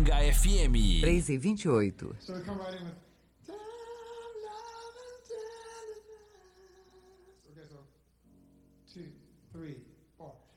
Manga FM. 3h28. So we come right in with. Okay, so 2, 3, 4.